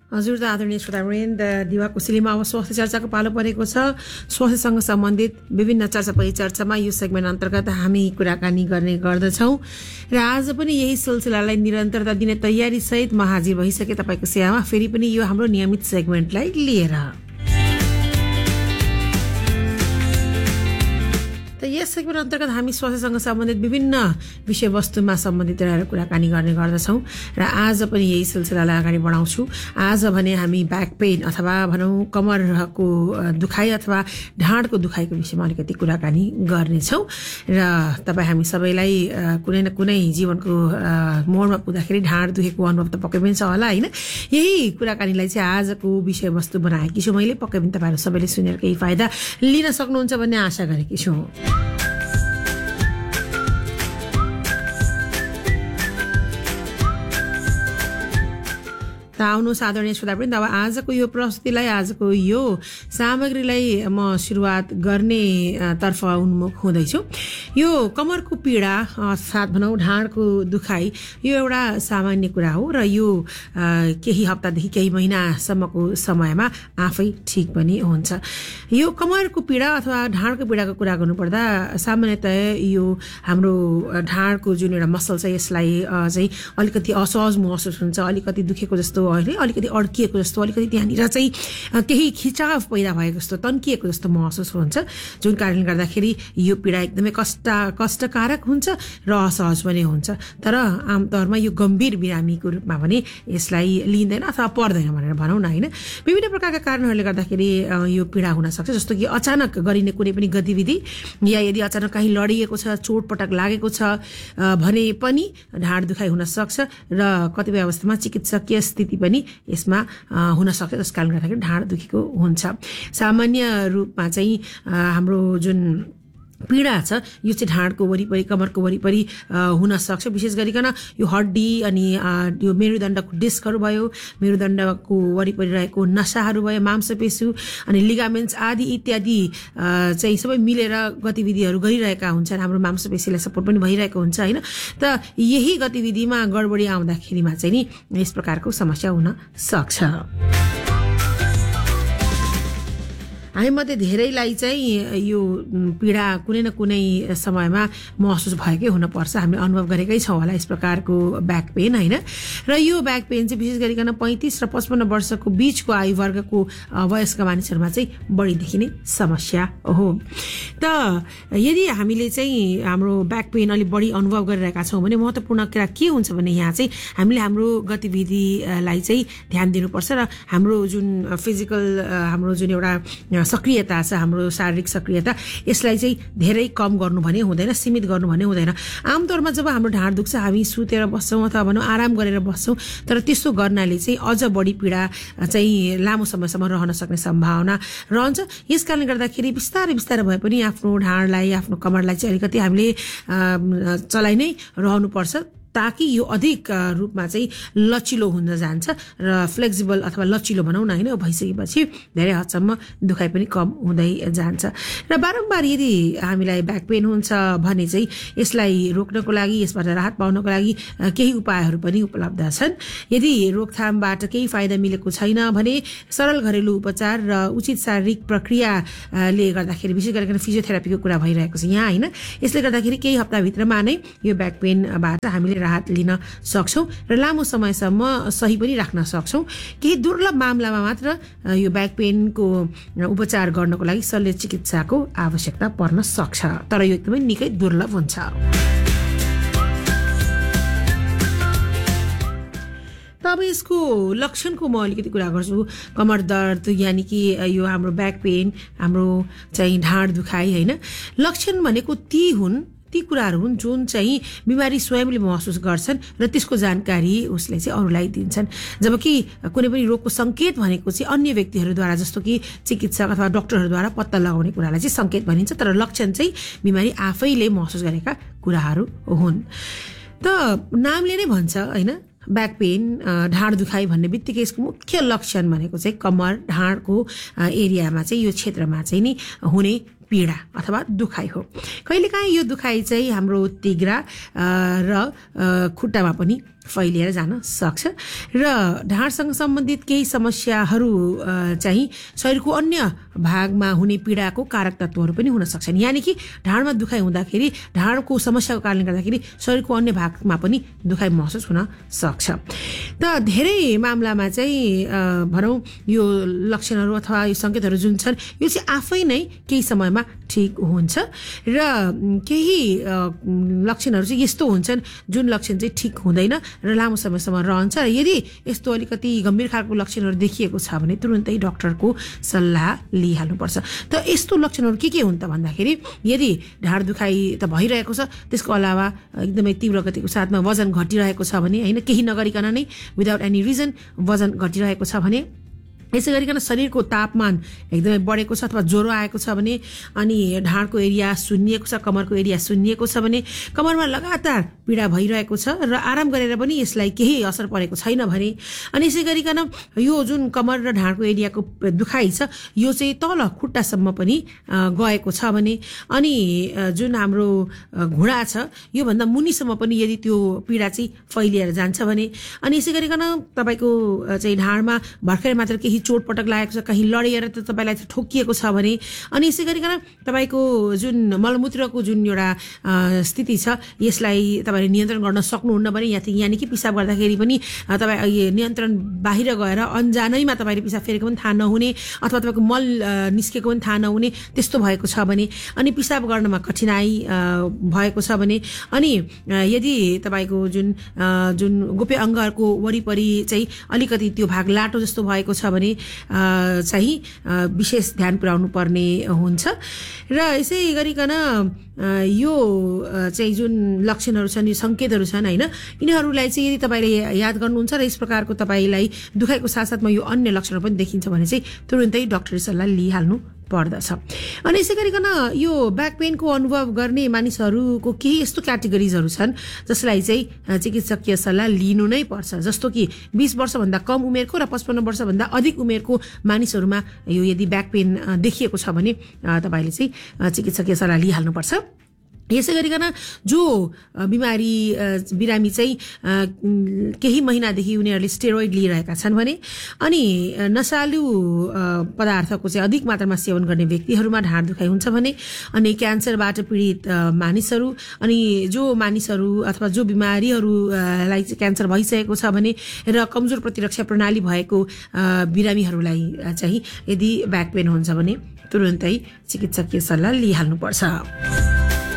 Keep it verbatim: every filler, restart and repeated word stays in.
हजुर त आदरणीय श्रोतावृन्द, दिवा कुशलीमा अब स्वास्थ्य चर्चाको पालो परेको छ। स्वास्थ्यसँग सम्बन्धित विभिन्न चर्चा परिचर्चामा यो सेगमेन्ट अन्तर्गत हामी कुराकानी गर्ने गर्दछौँ र आज पनि यही सिलसिलालाई निरन्तरता दिने तयारी सहित म हाजिर भइसके तपाईँको सेवामा फेरि पनि यो हाम्रो नियमित सेगमेन्टलाई लिएर। त यस सेगमेन्ट अन्तर्गत हामी स्वास्थ्यसँग सम्बन्धित विभिन्न विषयवस्तुमा सम्बन्धित रहेर कुराकानी गर्ने गर्दछौँ र आज पनि यही सिलसिलालाई अगाडि बढाउँछु। आज भने हामी ब्याक पेन अथवा भनौँ कमरको दुखाइ अथवा ढाँडको दुखाइको विषयमा अलिकति कुराकानी गर्नेछौँ र तपाईँ हामी सबैलाई कुनै न कुनै जीवनको मोडमा पुग्दाखेरि ढाँड दुखेको अनुभव त पक्कै पनि छ होला, होइन? यही कुराकानीलाई चाहिँ आजको विषयवस्तु बनाएकी छु मैले। पक्कै पनि तपाईँहरू सबैले सुनेर केही फाइदा लिन सक्नुहुन्छ भन्ने आशा गरेकी छु। त आउनुहोस् आदरणीय श्रोतावृन्द, अब आजको यो प्रस्तुतिलाई, आजको यो सामग्रीलाई म सुरुवात गर्ने तर्फ उन्मुख हुँदैछु। यो कमरको पीडा अर्थात् भनौँ ढाँडको दुखाइ यो एउटा सामान्य कुरा हो र यो केही हप्तादेखि केही महिनासम्मको समयमा आफै ठिक पनि हुन्छ। यो कमरको पीडा अथवा ढाँडको पीडाको कुरा गर्नुपर्दा सामान्यतया यो हाम्रो ढाँडको जुन एउटा मसल छ यसलाई चाहिँ अलिकति असहज महसुस हुन्छ, अलिकति दुखेको जस्तो, अलिकति अड्किएको जस्तो, अलिकति त्यहाँनिर चाहिँ केही खिचाव पैदा भएको जस्तो, तन्किएको जस्तो महसुस हुन्छ, जुन कारणले गर्दाखेरि यो पीडा एकदमै कष्ट कष्टकारक हुन्छ र असहज पनि हुन्छ। तर आमतौरमा यो गम्भीर बिरामीको रूपमा भने यसलाई लिँदैन अथवा पर्दैन भनेर भनौँ न, होइन? विभिन्न प्रकारका कारणहरूले गर्दाखेरि यो पीडा हुन सक्छ, जस्तो कि अचानक गरिने कुनै पनि गतिविधि या यदि अचानक कहीँ लडिएको छ, चोटपटक लागेको छ भने पनि ढाँड दुखाइ हुन सक्छ र कतिपय अवस्थामा चिकित्सकीय स्थिति पनि यसमा हुन सक्छ, जस कारणले गर्दाखेरि ढाँड दुखेको हुन्छ। सामान्य रूपमा चाहिँ हाम्रो जुन पीडा छ यो चाहिँ ढाँडको वरिपरि, कमरको वरिपरि हुन सक्छ। विशेष गरिकन यो हड्डी अनि यो मेरुदण्डको डिस्कहरू भयो, मेरुदण्डको वरिपरि रहेको नसाहरू भयो, मांसपेशी अनि लिगामेन्ट्स आदि इत्यादि चाहिँ सबै मिलेर गतिविधिहरू गरिरहेका हुन्छन्। हाम्रो मांसपेशीलाई सपोर्ट पनि भइरहेको हुन्छ, होइन? त यही गतिविधिमा गडबडी आउँदाखेरिमा चाहिँ नि यस प्रकारको समस्या हुन सक्छ। हामीमध्ये धेरैलाई चाहिँ यो पीडा कुनै न कुनै समयमा महसुस भएकै हुनपर्छ। हामीले अनुभव गरेकै छौँ होला यस प्रकारको ब्याक पेन, होइन? र यो ब्याक पेन चाहिँ विशेष गरिकन पैँतिस र पचपन्न वर्षको बिचको आयु वर्गको वयस्क मानिसहरूमा चाहिँ बढी देखिने समस्या हो। त यदि हामीले चाहिँ हाम्रो ब्याक पेन अलिक बढी अनुभव गरिरहेका छौँ भने महत्त्वपूर्ण कुरा के हुन्छ भने यहाँ चाहिँ हामीले हाम्रो गतिविधिलाई चाहिँ ध्यान दिनुपर्छ र हाम्रो जुन फिजिकल हाम्रो जुन एउटा सक्रियता छ, हाम्रो शारीरिक सक्रियता, यसलाई चाहिँ धेरै कम गर्नु भने हुँदैन, सीमित गर्नु भने हुँदैन। आमतौरमा जब हाम्रो ढाँड दुख्छ हामी सुतेर बस्छौँ अथवा भनौँ आराम गरेर बस्छौँ, तर त्यसो गर्नाले चाहिँ अझ बढी पीडा चाहिँ लामो समयसम्म रहन सक्ने सम्भावना रहन्छ। यस कारणले गर्दाखेरि बिस्तारै बिस्तारै भए पनि आफ्नो ढाँडलाई, आफ्नो कमरलाई चाहिँ अलिकति हामीले चलाइ नै रहनुपर्छ ताकि यो अधिक रूपमा चाहिँ लचिलो हुन जान्छ र फ्लेक्सिबल अथवा लचिलो भनौँ न, होइन? भइसकेपछि धेरै हदसम्म दुखाइ पनि कम हुँदै जान्छ। र बारम्बार यदि हामीलाई ब्याक पेन हुन्छ भने चाहिँ यसलाई रोक्नको लागि, यसबाट राहत पाउनको लागि केही उपायहरू पनि उपलब्ध छन्। यदि रोकथामबाट केही फाइदा मिलेको छैन भने सरल घरेलु उपचार र उचित शारीरिक प्रक्रियाले गर्दाखेरि, विशेष गरिकन फिजियोथेरापीको कुरा भइरहेको छ यहाँ, होइन? यसले गर्दाखेरि केही हप्ताभित्रमा नै यो ब्याक पेनबाट हामीले राहत लिन सक्छौँ र लामो समयसम्म सही पनि राख्न सक्छौँ। केही दुर्लभ मामलामा मात्र यो ब्याक पेनको उपचार गर्नको लागि शल्य चिकित्साको आवश्यकता पर्न सक्छ, तर यो एकदमै निकै दुर्लभ हुन्छ। अब यसको लक्षणको म अलिकति कुरा गर्छु। कमर दर्द यानि कि यो हाम्रो ब्याक पेन, हाम्रो चाहिँ ढाँड दुखाइ, होइन? लक्षण भनेको ती हुन् ती कुराहरू हुन् जुन चाहिँ बिमारी स्वयंले महसुस गर्छन् र त्यसको जानकारी उसले चाहिँ अरूलाई दिन्छन्। जबकि कुनै पनि रोगको सङ्केत भनेको चाहिँ अन्य व्यक्तिहरूद्वारा, जस्तो कि चिकित्सक अथवा डक्टरहरूद्वारा पत्ता लगाउने कुरालाई चाहिँ सङ्केत भनिन्छ, तर लक्षण चाहिँ बिमारी आफैले महसुस गरेका कुराहरू हुन्। त नामले नै भन्छ, होइन? ब्याक पेन, ढाँड दुखाइ भन्ने बित्तिकै यसको मुख्य लक्षण भनेको चाहिँ कमर ढाँडको एरियामा चाहिँ यो क्षेत्रमा चाहिँ नि हुने पीडा अथवा दुखाइ हो। कहिलेकाहीँ यो दुखाइ चाहिँ हाम्रो तिघ्रा र खुट्टामा पनि फैलिएर जान सक्छ र ढाडसँग सम्बन्धित केही समस्याहरू चाहिँ शरीरको अन्य भागमा हुने पीडाको कारक तत्त्वहरू पनि हुन सक्छन्। यानि कि ढाडमा दुखाइ हुँदाखेरि ढाडको समस्याको कारणले गर्दाखेरि शरीरको अन्य भागमा पनि दुखाइ महसुस हुन सक्छ। त धेरै मामलामा चाहिँ भनौँ यो लक्षणहरू अथवा यो सङ्केतहरू जुन छन् यो चाहिँ आफै नै केही समयमा ठिक हुन्छ र केही लक्षणहरू चाहिँ यस्तो हुन्छन् जुन लक्षण चाहिँ ठिक हुँदैन र लामो समयसम्म रहन्छ। र यदि यस्तो अलिकति गम्भीर खालको लक्षणहरू देखिएको छ भने तुरुन्तै डाक्टरको सल्लाह लिइहाल्नुपर्छ। त यस्तो लक्षणहरू के के हुन् त भन्दाखेरि यदि ढाड दुखाइ त भइरहेको छ, त्यसको अलावा एकदमै तीव्र गतिको साथमा वजन घटिरहेको छ भने होइन, केही नगरिकन नै विदाउट एनी रिजन वजन घटिरहेको छ भने, यसै गरिकन शरीरको तापमान एकदमै बढेको छ अथवा ज्वरो आएको छ भने, अनि ढाडको एरिया सुन्निएको छ, कमरको एरिया सुन्निएको छ भने, कमरमा लगातार पीडा भइरहेको छ र आराम गरेर पनि यसलाई केही असर परेको छैन भने, अनि यसै गरिकन यो जुन कमर र ढाडको एरियाको दुखाइ छ यो चाहिँ तल खुट्टासम्म पनि गएको छ भने, अनि जुन हाम्रो घुँडा छ योभन्दा मुनिसम्म पनि यदि त्यो पीडा चाहिँ फैलिएर जान्छ भने, अनि यसै गरिकन तपाईँको चाहिँ ढाडमा भर्खरै मात्र केही चोटपटक लागेको छ, कहीँ लडेर त तपाईँलाई ठोकिएको छ भने, अनि यसै गरिकन तपाईँको जुन मलमूत्रको जुन एउटा स्थिति छ यसलाई तपाईँले नियन्त्रण गर्न सक्नुहुन्न भने, या यानि कि पिसाब गर्दाखेरि पनि तपाईँ नियन्त्रण बाहिर गएर अन्जानैमा तपाईँले पिसाब फेरेको पनि थाहा नहुने अथवा तपाईँको मल निस्केको पनि थाहा नहुने त्यस्तो भएको छ भने, अनि पिसाब गर्नमा कठिनाइ भएको छ भने, अनि यदि तपाईँको जुन जुन गोप्य अङ्गहरूको वरिपरि चाहिँ अलिकति त्यो भाग लाटो जस्तो भएको छ भने चाहिँ विशेष ध्यान पुर्याउनु पर्ने हुन्छ। र यसै गरिकन यो चाहिँ जुन लक्षणहरू छन्, यो सङ्केतहरू छन् होइन, यिनीहरूलाई चाहिँ यदि तपाईँले याद गर्नुहुन्छ र यस प्रकारको तपाईँलाई दुखाइको साथसाथमा यो अन्य लक्षणहरू पनि देखिन्छ भने चाहिँ तुरुन्तै डक्टरी सल्लाह लिइहाल्नु पर्दछ। अनि यसै गरिकन यो ब्याक पेनको अनुभव गर्ने मानिसहरूको केही यस्तो क्याटेगोरिजहरू छन् जसलाई चाहिँ चिकित्सकीय सल्लाह लिनु नै पर्छ, जस्तो कि बीस वर्षभन्दा कम उमेरको र पचपन्न वर्षभन्दा अधिक उमेरको मानिसहरूमा यो यदि ब्याक पेन देखिएको छ भने तपाईँले चाहिँ चिकित्सकीय सल्लाह लिइहाल्नुपर्छ। यसै गरिकन जो बिमारी बिरामी चाहिँ केही महिनादेखि उनीहरूले स्टेरोइड लिइरहेका छन् भने, अनि नसालु पदार्थको चाहिँ अधिक मात्रामा सेवन गर्ने व्यक्तिहरूमा ढाड दुखाइ हुन्छ भने, अनि क्यान्सरबाट पीडित मानिसहरू, अनि जो मानिसहरू अथवा जो बिमारीहरूलाई चाहिँ क्यान्सर भइसकेको छ भने र कमजोर प्रतिरक्षा प्रणाली भएको बिरामीहरूलाई चाहिँ यदि ब्याक पेन हुन्छ भने तुरुन्तै चिकित्सकीय सल्लाह लिइहाल्नुपर्छ।